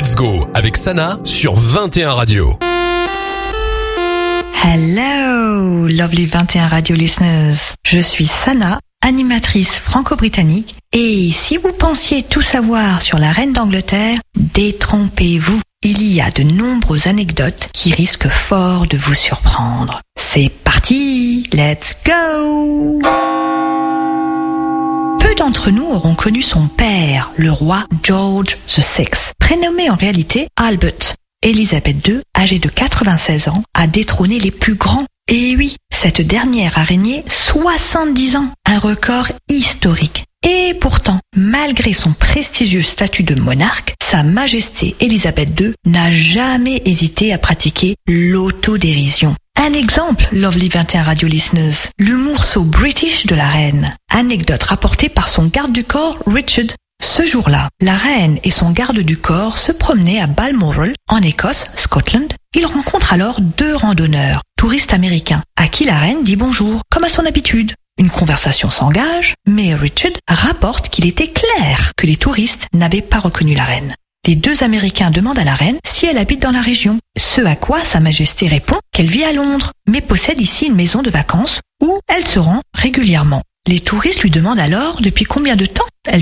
Let's Go avec Sana sur 21 Radio. Hello, lovely 21 Radio listeners. Je suis Sana, animatrice franco-britannique. Et si vous pensiez tout savoir sur la reine d'Angleterre, détrompez-vous. Il y a de nombreuses anecdotes qui risquent fort de vous surprendre. C'est parti, let's go! Peu d'entre nous auront connu son père, le roi George VI, prénommé en réalité Albert. Élisabeth II, âgée de 96 ans, a détrôné les plus grands. Et oui, cette dernière a régné 70 ans, un record historique. Et pourtant, malgré son prestigieux statut de monarque, Sa Majesté Élisabeth II n'a jamais hésité à pratiquer l'autodérision. Un exemple, lovely 21 Radio listeners, l'humour so british de la reine. Anecdote rapportée par son garde du corps, Richard. Ce jour-là, la reine et son garde du corps se promenaient à Balmoral, en Écosse, Scotland. Ils rencontrent alors deux randonneurs, touristes américains, à qui la reine dit bonjour, comme à son habitude. Une conversation s'engage, mais Richard rapporte qu'il était clair que les touristes n'avaient pas reconnu la reine. Les deux Américains demandent à la reine si elle habite dans la région, ce à quoi Sa Majesté répond qu'elle vit à Londres, mais possède ici une maison de vacances où elle se rend régulièrement. Les touristes lui demandent alors depuis combien de temps elle